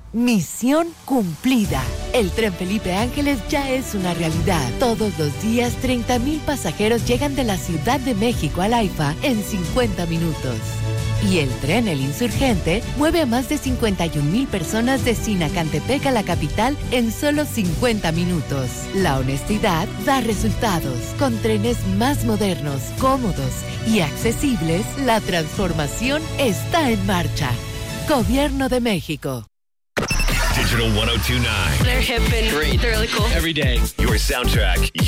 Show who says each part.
Speaker 1: Misión cumplida. El Tren Felipe Ángeles ya es una realidad. Todos los días, 30,000 pasajeros llegan de la Ciudad de México al AIFA en 50 minutos. Y el tren El Insurgente mueve a más de 51,000 personas de Sinacantepec a la capital en solo 50 minutos. La honestidad da resultados. Con trenes más modernos, cómodos y accesibles, la transformación está en marcha. Gobierno de México.
Speaker 2: Digital 1029.
Speaker 3: They're hip and
Speaker 2: Great.
Speaker 3: they're really cool.
Speaker 2: Every day, your soundtrack,